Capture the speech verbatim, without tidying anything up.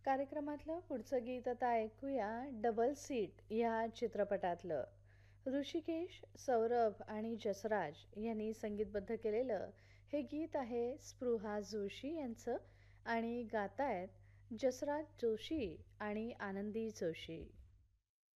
कार्यक्रमातलं पुढचं गीत आता ऐकूया डबल सीट या चित्रपटातलं. ऋषिकेश, सौरभ आणि जसराज यांनी संगीतबद्ध केलेलं हे गीत आहे स्पृहा जोशी यांचं आणि गातायत जसराज जोशी आणि आनंदी जोशी.